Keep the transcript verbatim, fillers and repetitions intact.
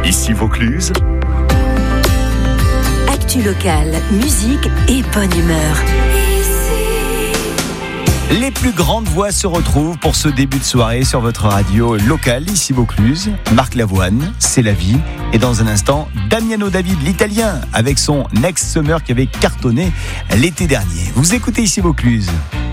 Ici Vaucluse. Actu locale, musique et bonne humeur. Les plus grandes voix se retrouvent pour ce début de soirée sur votre radio locale, ici Vaucluse. Marc Lavoine, C'est la vie. Et dans un instant, Damiano David, l'italien, avec son Next Summer qui avait cartonné l'été dernier. Vous écoutez ici Vaucluse.